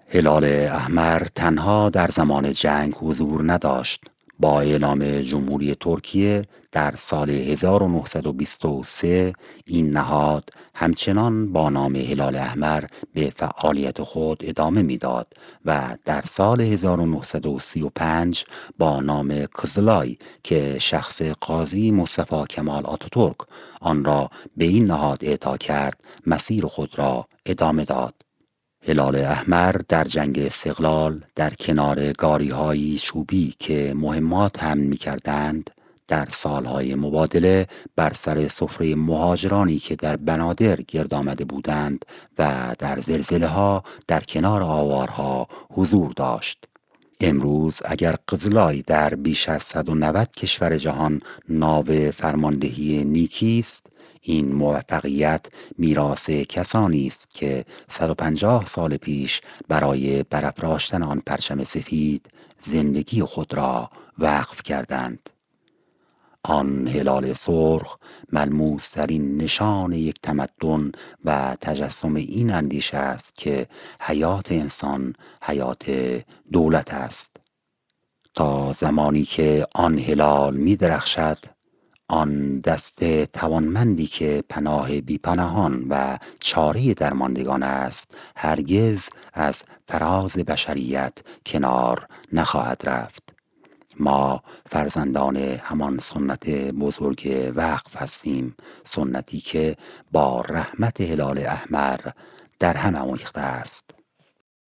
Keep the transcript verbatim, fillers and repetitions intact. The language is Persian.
هلال احمر تنها در زمان جنگ حضور نداشت. با اعلام جمهوری ترکیه در سال هزار و نهصد و بیست و سه این نهاد همچنان با نام هلال احمر به فعالیت خود ادامه میداد و در سال هزار و نهصد و سی و پنج با نام قزلای که شخص قاضی مصطفی کمال آتاتورک آن را به این نهاد اعطا کرد مسیر خود را ادامه داد. هلال احمر در جنگ استقلال در کنار گاری‌های چوبی که مهمات حمل می‌کردند در سالهای مبادله بر سر سفره مهاجرانی که در بنادر گرد آمده بودند و در زلزله ها در کنار آوارها حضور داشت. امروز اگر قزلای در بیش از صد و نود کشور جهان ناو فرماندهی نیکی است، این موفقیت میراث کسانی است که صد و پنجاه سال پیش برای برافراشتن آن پرچم سفید زندگی خود را وقف کردند. آن هلال سرخ ملموس‌ترین نشان یک تمدن و تجسم این اندیشه است که حیات انسان حیات دولت است. تا زمانی که آن هلال می درخشد، آن دست توانمندی که پناه بیپناهان و چاره درماندگان است هرگز از فراز بشریت کنار نخواهد رفت. ما فرزندان همان سنت بزرگ وقف هستیم، سنتی که با رحمت هلال احمر در هم آمیخته است.